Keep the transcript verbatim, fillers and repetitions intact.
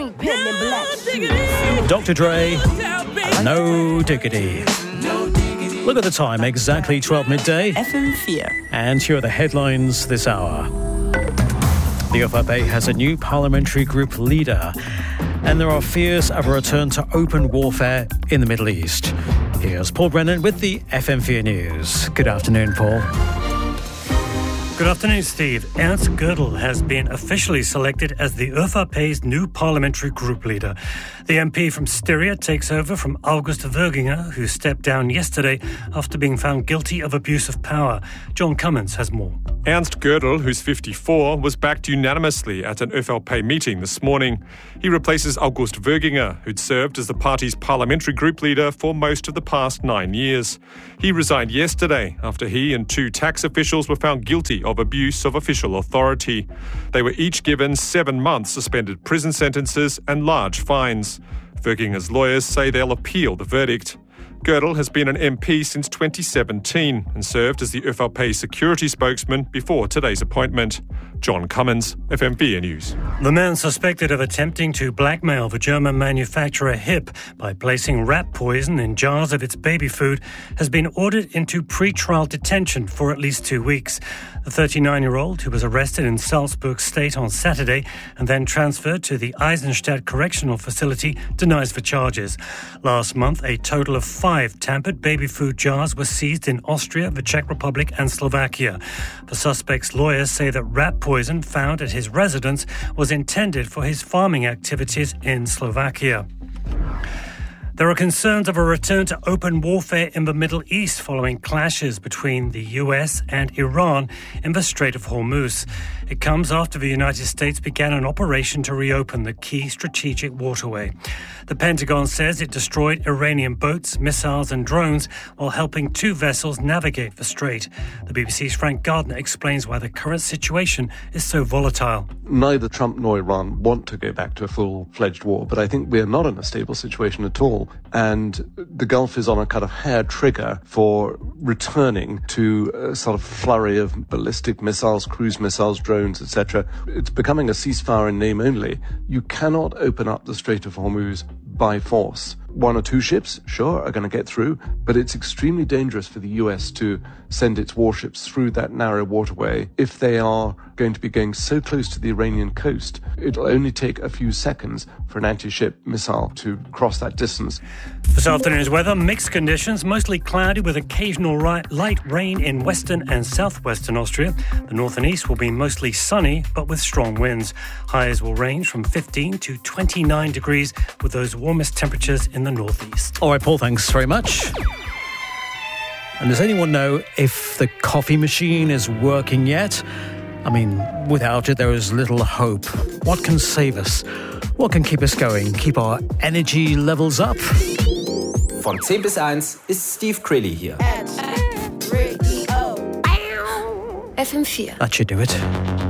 Doctor Dre, No Diggity. Look at the time, exactly twelve midday. F M four. And here are the headlines this hour. The F R P has a new parliamentary group leader, and there are fears of a return to open warfare in the Middle East. Here's Paul Brennan with the F M four News. Good afternoon, Paul. Good afternoon, Steve. Ernst Gödel has been officially selected as the Ö V P's new parliamentary group leader. The M P from Styria takes over from August Wöginger, who stepped down yesterday after being found guilty of abuse of power. John Cummins has more. Ernst Gödel, who's fifty-four, was backed unanimously at an Ö V P meeting this morning. He replaces August Wöginger, who'd served as the party's parliamentary group leader for most of the past nine years. He resigned yesterday after he and two tax officials were found guilty of abuse of official authority. They were each given seven months suspended prison sentences and large fines. Wöginger's lawyers say they'll appeal the verdict. Gödel has been an M P since twenty seventeen and served as the Ö V P security spokesman before today's appointment. John Cummins, F M four News. The man suspected of attempting to blackmail the German manufacturer HIP by placing rat poison in jars of its baby food has been ordered into pre-trial detention for at least two weeks. The thirty-nine-year-old, who was arrested in Salzburg State on Saturday and then transferred to the Eisenstadt Correctional Facility, denies the charges. Last month, a total of five tampered baby food jars were seized in Austria, the Czech Republic and Slovakia. The suspect's lawyers say that rat poison found at his residence was intended for his farming activities in Slovakia. There are concerns of a return to open warfare in the Middle East following clashes between the U S and Iran in the Strait of Hormuz. It comes after the United States began an operation to reopen the key strategic waterway. The Pentagon says it destroyed Iranian boats, missiles and drones while helping two vessels navigate the strait. The B B C's Frank Gardner explains why the current situation is so volatile. Neither Trump nor Iran want to go back to a full-fledged war, but I think we're not in a stable situation at all. And the Gulf is on a kind of hair trigger for returning to a sort of flurry of ballistic missiles, cruise missiles, drones, et cetera. It's becoming a ceasefire in name only. You cannot open up the Strait of Hormuz by force. One or two ships, sure, are going to get through, but it's extremely dangerous for the U S to send its warships through that narrow waterway. If they are going to be going so close to the Iranian coast, it'll only take a few seconds for an anti-ship missile to cross that distance. This afternoon's weather, mixed conditions, mostly cloudy with occasional light rain in western and southwestern Austria. The north and east will be mostly sunny, but with strong winds. Highs will range from fifteen to twenty-nine degrees, with those warmest temperatures in the northeast. All right, Paul, thanks very much. And does anyone know if the coffee machine is working yet? I mean, without it, there is little hope. What can save us? What can keep us going? Keep our energy levels up? Von zehn bis eins ist Steve Crilly hier. F M four. That should do it.